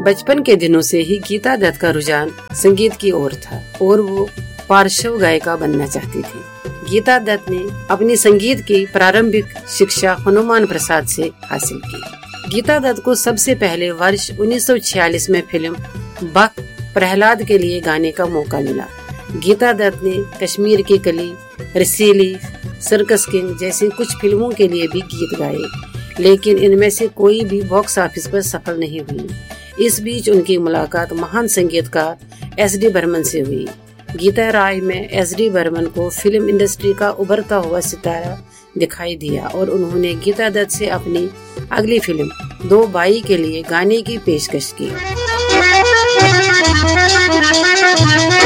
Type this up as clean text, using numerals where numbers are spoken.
बचपन के दिनों से ही गीता दत्त का रुझान संगीत की ओर था और वो पार्श्व गायिका बनना चाहती थी। गीता दत्त ने अपनी संगीत की प्रारंभिक शिक्षा हनुमान प्रसाद से हासिल की। गीता दत्त को सबसे पहले वर्ष 1946 में फिल्म बक प्रहलाद के लिए गाने का मौका मिला। गीता दत्त ने कश्मीर की कली, रसीली, सर्कस किंग जैसी कुछ फिल्मों के लिए भी गीत गाए, लेकिन इनमें से कोई भी बॉक्स ऑफिस पर सफल नहीं हुई। इस बीच उनकी मुलाकात महान संगीतकार एस.डी. बर्मन से हुई। गीता राय में एस.डी. बर्मन को फिल्म इंडस्ट्री का उभरता हुआ सितारा दिखाई दिया और उन्होंने गीता दत्त से अपनी अगली फिल्म दो बाई के लिए गाने की पेशकश की।